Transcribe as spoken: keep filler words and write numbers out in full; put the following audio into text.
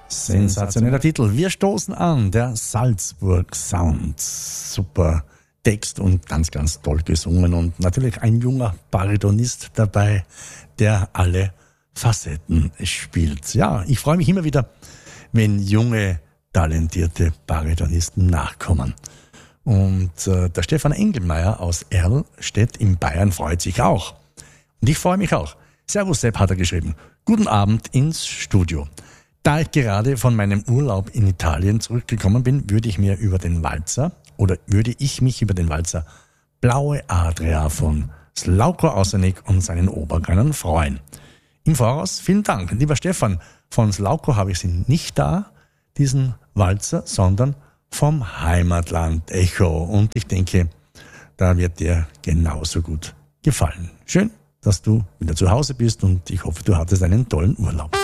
Sensationeller Titel. Wir stoßen an, der Salzburg Sound. Super Text und ganz, ganz toll gesungen und natürlich ein junger Baritonist dabei, der alle Facetten spielt. Ja, ich freue mich immer wieder, wenn junge, talentierte Baritonisten nachkommen. Und äh, der Stefan Engelmeier aus Erlstedt in Bayern freut sich auch. Und ich freue mich auch. Servus Sepp, hat er geschrieben. Guten Abend ins Studio. Da ich gerade von meinem Urlaub in Italien zurückgekommen bin, würde ich mir über den Walzer oder würde ich mich über den Walzer Blaue Adria von Slavko Ausenik und seinen Obergrenern freuen. Im Voraus vielen Dank. Lieber Stefan, von Slavko habe ich sie nicht da, diesen Walzer, sondern vom Heimatland Echo. Und ich denke, da wird dir genauso gut gefallen. Schön, dass du wieder zu Hause bist und ich hoffe, du hattest einen tollen Urlaub.